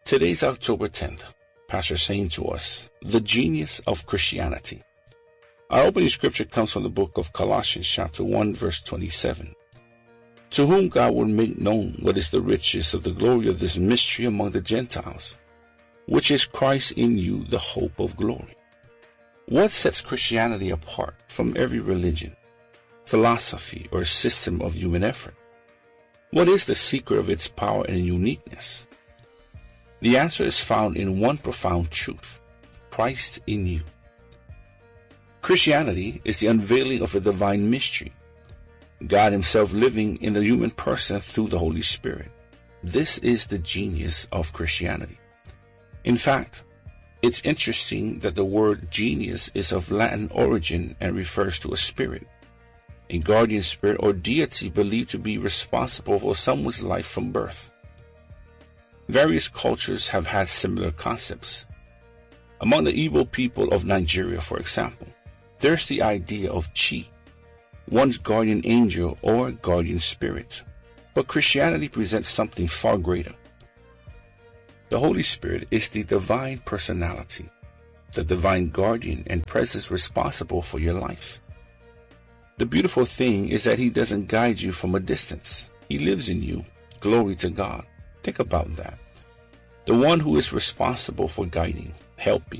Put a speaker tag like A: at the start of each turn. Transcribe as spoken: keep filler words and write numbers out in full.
A: Today's October tenth. Pastor saying to us, the genius of Christianity. Our opening scripture comes from the book of Colossians chapter one verse twenty-seven. To whom God will make known what is the riches of the glory of this mystery among the Gentiles, which is Christ in you, the hope of glory. What sets Christianity apart from every religion, philosophy, or system of human effort? What is the secret of its power and uniqueness? The answer is found in one profound truth: Christ in you. Christianity is the unveiling of a divine mystery, God Himself living in the human person through the Holy Spirit. This is the genius of Christianity. In fact, it's interesting that the word genius is of Latin origin and refers to a spirit, a guardian spirit or deity believed to be responsible for someone's life from birth. Various cultures have had similar concepts. Among the Igbo people of Nigeria, for example, there's the idea of Chi, one's guardian angel or guardian spirit. But Christianity presents something far greater. The Holy Spirit is the divine personality, the divine guardian and presence responsible for your life. The beautiful thing is that He doesn't guide you from a distance. He lives in you. Glory to God. Think about that. The one who is responsible for guiding, helping,